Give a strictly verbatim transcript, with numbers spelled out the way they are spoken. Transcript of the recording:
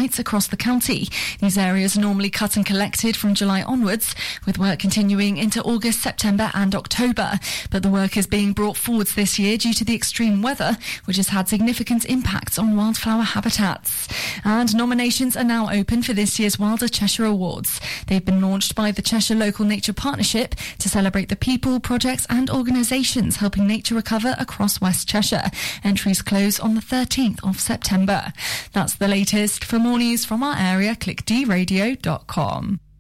sites across the county. These areas are normally cut and collected from July onwards, with work continuing into August, September and October. But the work is being brought forwards this year due to the extreme weather, which has had significant impacts on wildflower habitats. And nominations are now open for this year's Wilder Cheshire Awards. They've been launched by the Cheshire Local Nature Partnership to celebrate the people, projects and organisations helping nature recover across West Cheshire. Entries close on the thirteenth of September. That's the latest. For more news from our area, click d radio dot com.